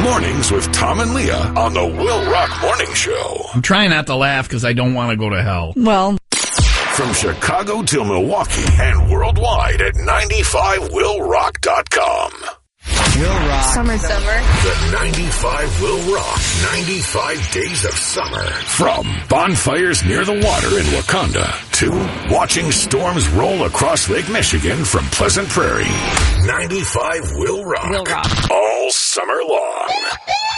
Mornings with Tom and Leah on the Will Rock Morning Show. I'm trying not to laugh because I don't want to go to hell. Well, From Chicago to Milwaukee and worldwide at 95willrock.com. Will Rock. summer. The 95 Will Rock 95 Days of Summer. From bonfires near the water in Wakanda to watching storms roll across Lake Michigan from Pleasant Prairie. 95 Will Rock. Will Rock. All summer long.